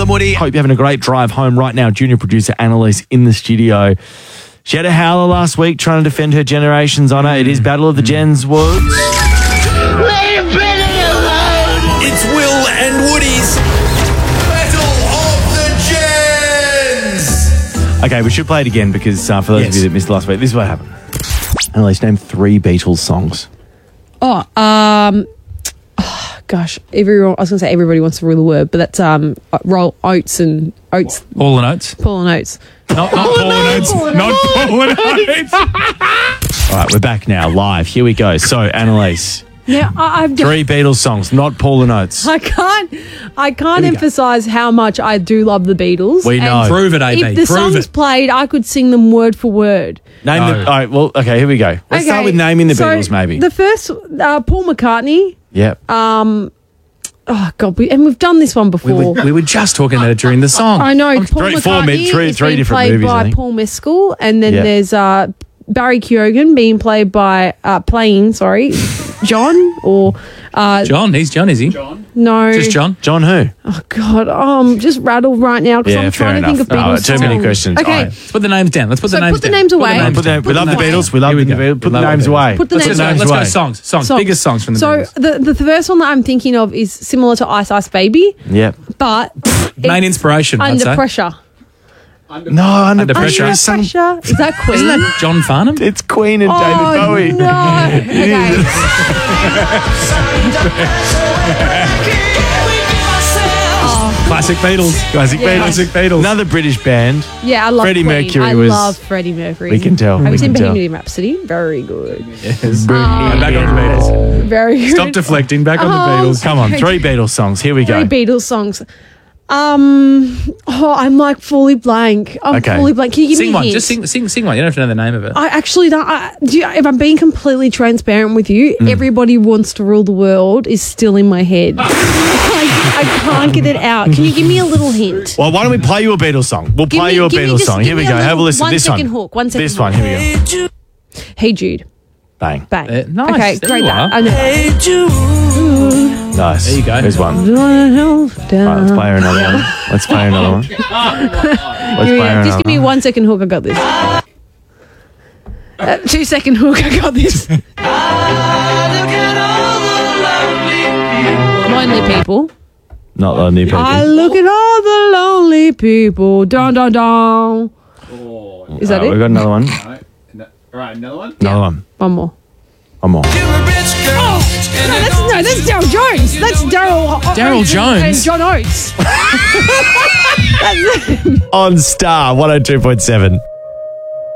and Woody. Hope you're having a great drive home right now. Junior producer Annalise in the studio. She had a howler last week trying to defend her generation's honour. It is Battle of the Gens Woods. Leave Benny alone! It's Will and Woody's Battle of the Gens. Okay, we should play it again because for those of you that missed last week, this is what happened. Annalise, name 3 Beatles songs. Gosh, everyone. I was going to say everybody wants to rule the word, but that's roll oats and oats. Paul and Oates. Paul and Oates. Not Paul and Oates. Not Paul and Oates. All right, we're back now, live. Here we go. So, Annalise, Now I've 3 Beatles songs, not Paul and Oates. I can't emphasize how much I do love the Beatles. We know. And Prove it, AB. if the Prove songs it. played, I could sing them word for word. Name the. All right, well, okay, here we go. Let's start with naming the so Beatles, maybe. The first, Paul McCartney. Yep. Oh God, we've done this one before. We were just talking about it during the song. I know. Paul three- four McCartney mid- three- is three being different played movies, I by think. Paul Mescal, and then Yeah. there's Barry Keoghan being played by John or John, he's John, is he? no, Just John? John who? Oh God, I'm just rattled right now because Yeah, I'm fair trying to think of enough. Beatles No, too many songs. questions. Okay, All right. Let's put the names down. Let's put So the names put the down. names away. names Put down. we love the away. Beatles. We love Here we the go. Beatles. Put We the love names the away. Put the Let's names go, away. let's go away. songs. Songs. Biggest songs from the So Beatles. the first one that I'm thinking of is similar to Ice Ice Baby, Yep. but Main inspiration, I'd under say. pressure. No, under Under pressure. Pressure. Under pressure. Is that Queen? Isn't that John Farnham? It's Queen and David Bowie. No. Okay. Classic Beatles. Classic Yeah. Beatles. Classic Beatles. Another British band. Yeah, I love Freddie Queen. Mercury I was- love Freddie Mercury. We can tell. Have We you seen can tell. Bohemian Rhapsody? Very good. Yes. Back on the Beatles. Very good. Stop deflecting. Back on the Beatles. Come on, 3 Beatles songs. Here we go. 3 Beatles songs. I'm like fully blank. I'm Okay. fully blank. Can you give Sing me a one. hint? Just sing one. You don't have to know the name of it. I actually don't. If I'm being completely transparent with you, Mm. Everybody Wants to Rule the World is still in my head. I can't get it out. Can you give me a little hint? Well, why don't we play you a Beatles song? We'll play you a Beatles song. Here we go. Have a listen. This one. Hook. 1 second This hook. one. Here we go. Hey Jude. Bang. Bang. Nice. Okay, There great. you are. I know. Nice. There you go. There's one. All right, let's play her another one. Let's play her another one. Let's Here we play her go. Just give me another 1 second hook. I got this. 2 second hook. I got this. Lonely people. Not Lonely People. I look at all the lonely people. Dun dun dun. Is that All right, we've it? got another one. All right, another one. Another one. One more. One more. No, that's Daryl Jones. That's Daryl. Daryl Jones? and John Oates. On Star 102.7.